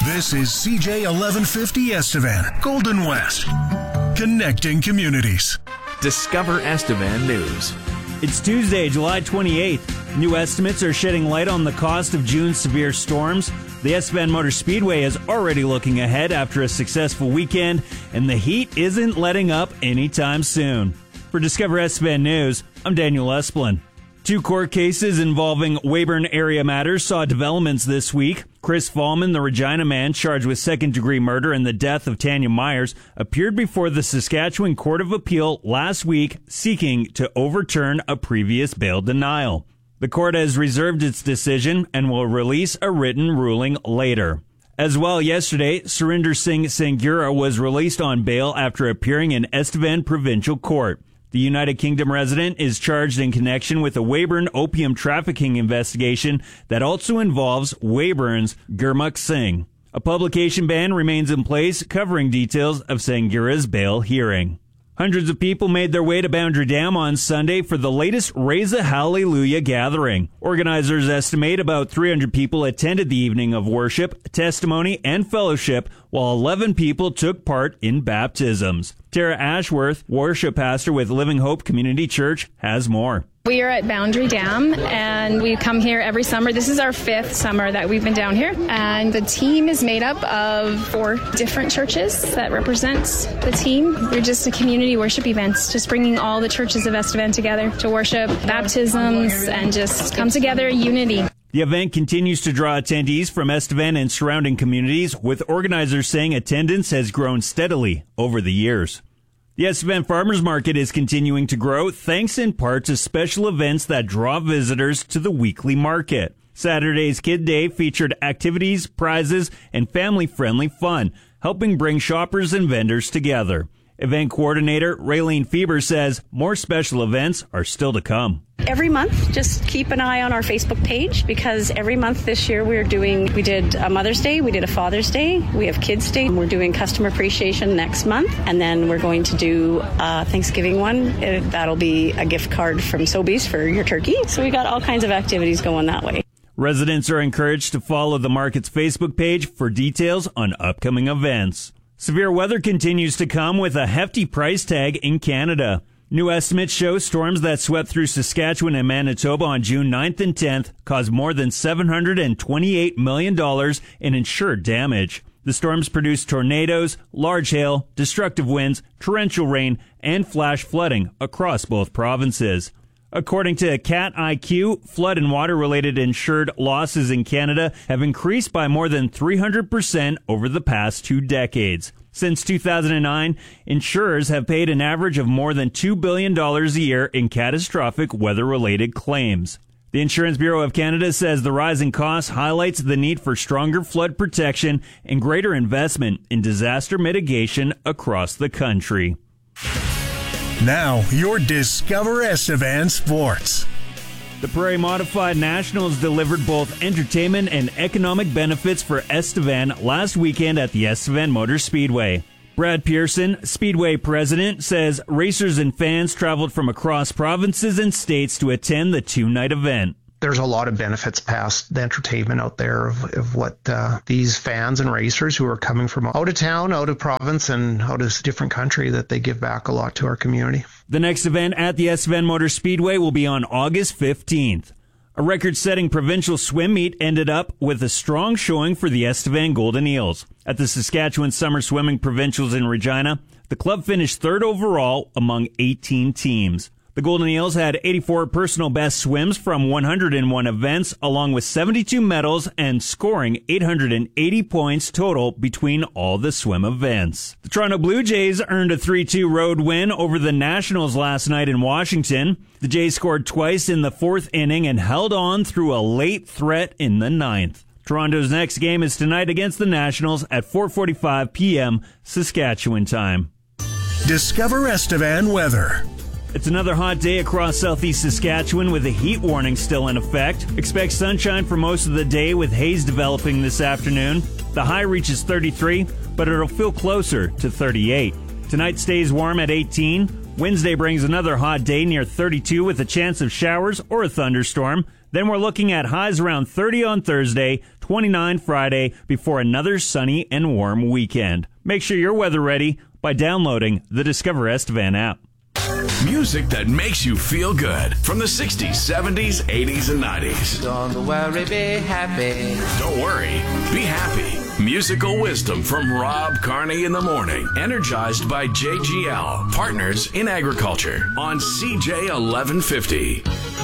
This is CJ 1150 Estevan, Golden West. Connecting communities. Discover Estevan News. It's Tuesday, July 28th. New estimates are shedding light on the cost of June's severe storms. The Estevan Motor Speedway is already looking ahead after a successful weekend, and the heat isn't letting up anytime soon. For Discover Estevan News, I'm Daniel Esplin. 2 court cases involving Weyburn area matters saw developments this week. Chris Fallman, the Regina man charged with second-degree murder and the death of Tanya Myers, appeared before the Saskatchewan Court of Appeal last week seeking to overturn a previous bail denial. The court has reserved its decision and will release a written ruling later. As well, yesterday, Surinder Singh Sangura was released on bail after appearing in Estevan Provincial Court. The United Kingdom resident is charged in connection with a Weyburn opium trafficking investigation that also involves Weyburn's Gurmukh Singh. A publication ban remains in place covering details of Sangura's bail hearing. Hundreds of people made their way to Boundary Dam on Sunday for the latest Raise a Hallelujah gathering. Organizers estimate about 300 people attended the evening of worship, testimony, and fellowship, while 11 people took part in baptisms. Tara Ashworth, worship pastor with Living Hope Community Church, has more. We are at Boundary Dam, and we come here every summer. This is our 5th summer that we've been down here, and the team is made up of 4 different churches that represents the team. We're just a community worship event, just bringing all the churches of Estevan together to worship, baptisms, and just come together in unity. The event continues to draw attendees from Estevan and surrounding communities, with organizers saying attendance has grown steadily over the years. The Estevan Farmers Market is continuing to grow, thanks in part to special events that draw visitors to the weekly market. Saturday's Kid Day featured activities, prizes, and family-friendly fun, helping bring shoppers and vendors together. Event coordinator Raylene Fieber says more special events are still to come. Every month, just keep an eye on our Facebook page, because every month this year we did a Mother's Day, we did a Father's Day, we have Kids Day, we're doing Customer Appreciation next month, and then we're going to do a Thanksgiving one. That'll be a gift card from Sobeys for your turkey. So we got all kinds of activities going that way. Residents are encouraged to follow the market's Facebook page for details on upcoming events. Severe weather continues to come with a hefty price tag in Canada. New estimates show storms that swept through Saskatchewan and Manitoba on June 9th and 10th caused more than $728 million in insured damage. The storms produced tornadoes, large hail, destructive winds, torrential rain, and flash flooding across both provinces. According to Cat IQ, flood and water-related insured losses in Canada have increased by more than 300% over the past 2 decades. Since 2009, insurers have paid an average of more than $2 billion a year in catastrophic weather-related claims. The Insurance Bureau of Canada says the rising costs highlights the need for stronger flood protection and greater investment in disaster mitigation across the country. Now, your Discover Estevan Sports. The Prairie Modified Nationals delivered both entertainment and economic benefits for Estevan last weekend at the Estevan Motor Speedway. Brad Pearson, Speedway president, says racers and fans traveled from across provinces and states to attend the 2-night event. There's a lot of benefits past the entertainment out there of what these fans and racers who are coming from out of town, out of province, and out of different country, that they give back a lot to our community. The next event at the Estevan Motor Speedway will be on August 15th. A record-setting provincial swim meet ended up with a strong showing for the Estevan Golden Eels. At the Saskatchewan Summer Swimming Provincials in Regina, the club finished 3rd overall among 18 teams. The Golden Eels had 84 personal best swims from 101 events, along with 72 medals and scoring 880 points total between all the swim events. The Toronto Blue Jays earned a 3-2 road win over the Nationals last night in Washington. The Jays scored twice in the 4th inning and held on through a late threat in the 9th. Toronto's next game is tonight against the Nationals at 4:45 p.m. Saskatchewan time. Discover Estevan weather. It's another hot day across southeast Saskatchewan with a heat warning still in effect. Expect sunshine for most of the day with haze developing this afternoon. The high reaches 33, but it'll feel closer to 38. Tonight stays warm at 18. Wednesday brings another hot day near 32 with a chance of showers or a thunderstorm. Then we're looking at highs around 30 on Thursday, 29 Friday, before another sunny and warm weekend. Make sure you're weather ready by downloading the Discover Estevan app. Music that makes you feel good from the 60s, 70s, 80s, and 90s. Don't worry, be happy. Don't worry, be happy. Musical wisdom from Rob Carney in the morning. Energized by JGL, Partners in Agriculture on CJ 1150.